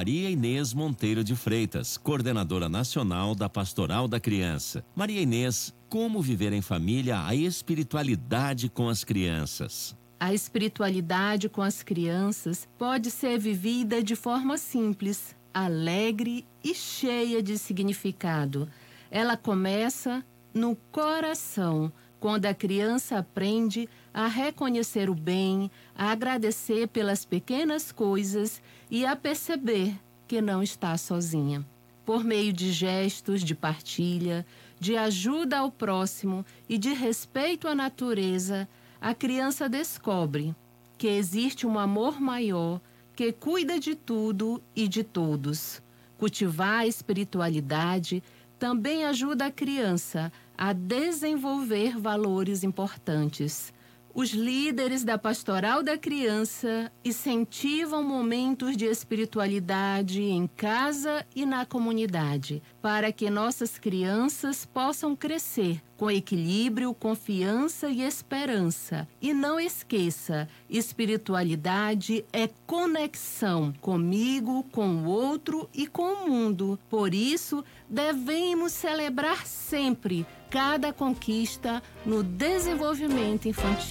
Maria Inês Monteiro de Freitas, coordenadora nacional da Pastoral da Criança. Maria Inês, como viver em família a espiritualidade com as crianças? A espiritualidade com as crianças pode ser vivida de forma simples, alegre e cheia de significado. Ela começa no coração, quando a criança aprende a reconhecer o bem, a agradecer pelas pequenas coisas e a perceber que não está sozinha. Por meio de gestos de partilha, de ajuda ao próximo e de respeito à natureza, a criança descobre que existe um amor maior que cuida de tudo e de todos. Cultivar a espiritualidade também ajuda a criança a desenvolver valores importantes. Os líderes da Pastoral da Criança incentivam momentos de espiritualidade em casa e na comunidade, para que nossas crianças possam crescer com equilíbrio, confiança e esperança. E não esqueça, espiritualidade é conexão comigo, com o outro e com o mundo. Por isso, devemos celebrar sempre cada conquista no desenvolvimento infantil.